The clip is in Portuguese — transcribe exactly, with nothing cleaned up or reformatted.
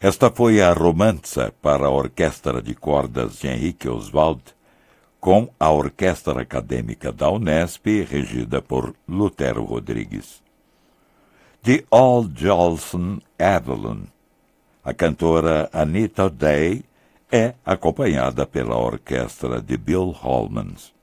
Esta foi a Romanza para a Orquestra de Cordas de Henrique Oswald, com a Orquestra Acadêmica da Unesp, regida por Lutero Rodrigues. De All Jolson Avalon, a cantora Anita Day é acompanhada pela orquestra de Bill Holman.